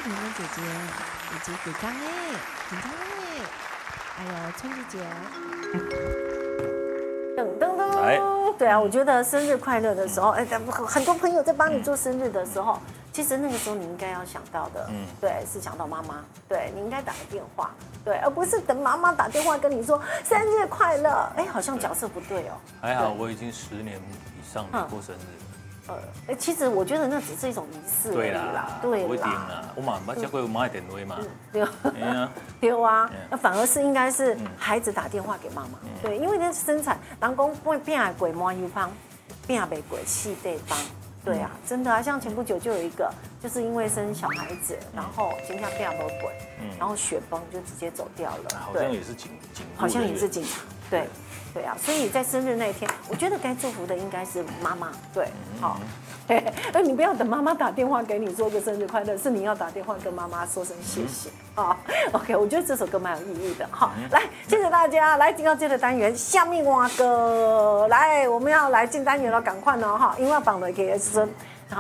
玲玲姐姐以及给张妹、紧张妹，还有春子姐。 噔噔噔，对啊，我觉得生日快乐的时候，很多朋友在帮你做生日的时候，其实那个时候你应该要想到的，对，是想到妈妈，对你应该打个电话，对，而不是等妈妈打电话跟你说生日快乐，好像角色不对哦。 还好我已经10年以上没过生日。 其实我觉得那只是一种仪式而已啦， 对啦，不一定啦，我嘛捌接过妈的电话嘛。 对啊，那反而是应该是孩子打电话给妈妈，对，因为那生产，人讲变啊鬼毛油芳，变啊没鬼细对方，对啊，真的啊，像前不久就有一个，就是因为生小孩子，然后今天变啊没鬼，然后雪崩就直接走掉了， 好像也是警， 好像也是警察，对。对啊，所以在生日那一天，我觉得该祝福的应该是妈妈，对，好，你不要等妈妈打电话给你说个生日快乐，是你要打电话跟妈妈说声谢谢啊。OK， 我觉得这首歌蛮有意义的，好，来，谢谢大家，来进到这个单元，下面蛙哥，来，我们要来进单元了，赶快呢哈，因为绑的给说